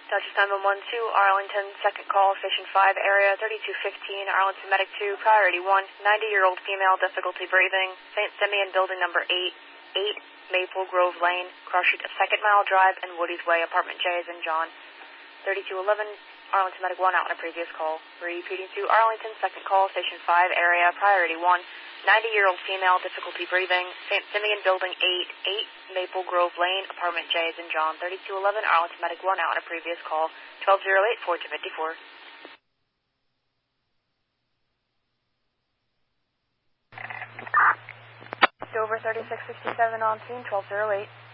Dutchess 911 to Arlington, second call, station 5, area 3215, Arlington Medic 2, priority 1, 90-year-old female, difficulty breathing, St. Simeon building number 8, 8 Maple Grove Lane, cross street of 2nd Mile Drive and Woody's Way, apartment J as in John. 3211, Arlington Medic 1 out on a previous call. Repeating to Arlington, second call, station 5, area, priority 1, 90-year-old female, difficulty breathing, St. Simeon building 8, 8 Maple Grove Lane, apartment J as in John. 3211, Arlington Medic 1 out on a previous call. 1208, 4254. Dover 3667 on scene, 1208.